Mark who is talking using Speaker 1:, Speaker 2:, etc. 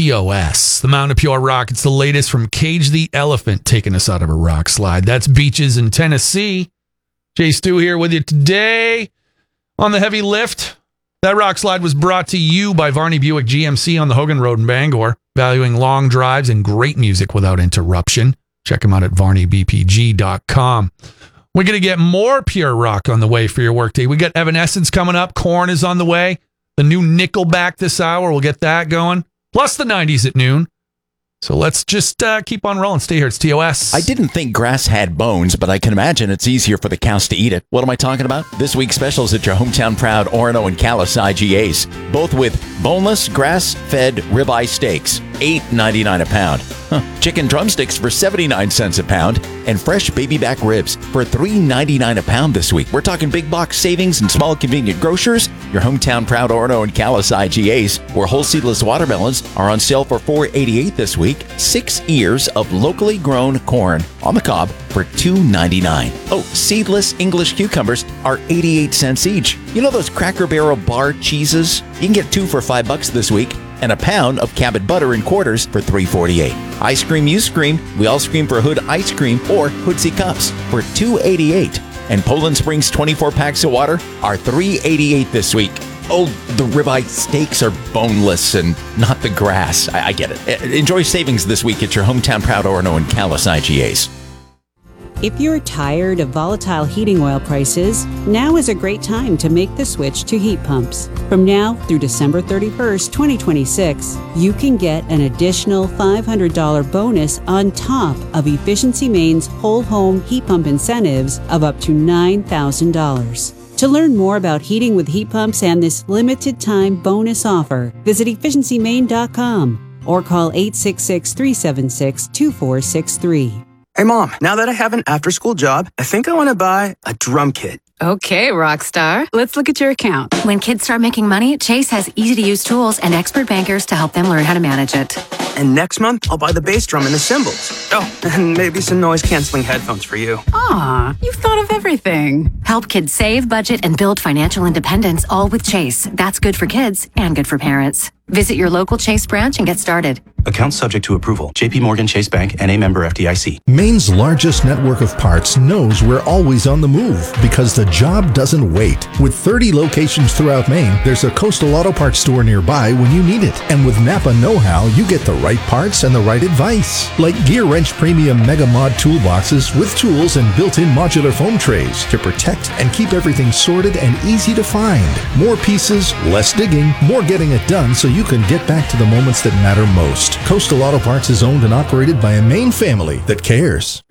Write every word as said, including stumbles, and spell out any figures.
Speaker 1: T O S, the Mountain of Pure Rock. It's the latest from Cage the Elephant, taking us out of a rock slide. That's Beaches in Tennessee. Jay Stu here with you today on the heavy lift. That rock slide was brought to you by Varney Buick G M C on the Hogan Road in Bangor, valuing long drives and great music without interruption. Check them out at varney b p g dot com. We're going to get more pure rock on the way for your workday. We got Evanescence coming up. Korn is on the way. The new Nickelback this hour. We'll get that going. Plus the nineties at noon. So let's just uh, keep on rolling. Stay here. It's T O S.
Speaker 2: I didn't think grass had bones, but I can imagine it's easier for the cows to eat it. What am I talking about? This week's specials at your hometown proud Orono and Calais I G As. Both with boneless, grass-fed ribeye steaks. eight ninety-nine a pound. Huh. Chicken drumsticks for seventy-nine cents a pound. And fresh baby back ribs for three ninety-nine a pound this week. We're talking big box savings and small convenient grocers. Your hometown proud Orono and Calais I G As, where whole seedless watermelons are on sale for four eighty-eight this week. Six ears of locally grown corn on the cob for two ninety-nine. Oh, seedless English cucumbers are eighty-eight cents each. You know those Cracker Barrel bar cheeses? You can get two for five bucks this week. And a pound of Cabot butter in quarters for three forty-eight. Ice cream, you scream. We all scream for Hood ice cream or Hoodsy cups for two eighty-eight. And Poland Springs twenty-four packs of water are three eighty-eight this week. Oh, the ribeye steaks are boneless and not the grass. I, I get it. Enjoy savings this week at your hometown proud Orono and Calais I G As.
Speaker 3: If you're tired of volatile heating oil prices, now is a great time to make the switch to heat pumps. From now through December thirty-first, twenty twenty-six, you can get an additional five hundred dollars bonus on top of Efficiency Maine's whole home heat pump incentives of up to nine thousand dollars. To learn more about heating with heat pumps and this limited time bonus offer, visit efficiency maine dot com or call eight six six, three seven six, two four six three.
Speaker 4: Hey, Mom, now that I have an after-school job, I think I want to buy a drum kit.
Speaker 5: Okay, Rockstar. Let's look at your account.
Speaker 6: When kids start making money, Chase has easy-to-use tools and expert bankers to help them learn how to manage it.
Speaker 4: And next month, I'll buy the bass drum and the cymbals. Oh, and maybe some noise-canceling headphones for you.
Speaker 5: Aw, you've thought of everything.
Speaker 6: Help kids save, budget, and build financial independence, all with Chase. That's good for kids and good for parents. Visit your local Chase branch and get started.
Speaker 7: Account subject to approval. J P Morgan Chase Bank, N A member F D I C.
Speaker 8: Maine's largest network of parts knows we're always on the move because the job doesn't wait. With thirty locations throughout Maine, there's a Coastal Auto Parts store nearby when you need it. And with Napa Know-How, you get the right parts and the right advice. Like Gear Wrench Premium Mega Mod toolboxes with tools and built-in modular foam trays to protect and keep everything sorted and easy to find. More pieces, less digging, more getting it done so you can get back to the moments that matter most. Coastal Auto Parts is owned and operated by a Maine family that cares.